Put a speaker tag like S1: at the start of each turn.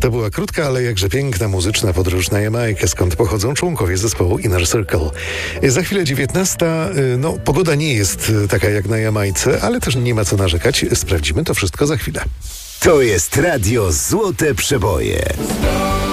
S1: To była krótka, ale jakże piękna muzyczna podróż na Jamajkę, skąd pochodzą członkowie zespołu Inner Circle. Za chwilę 19. Pogoda nie jest taka jak na Jamajce, ale też nie ma co narzekać. Sprawdzimy to wszystko za chwilę.
S2: To jest Radio Złote Przeboje.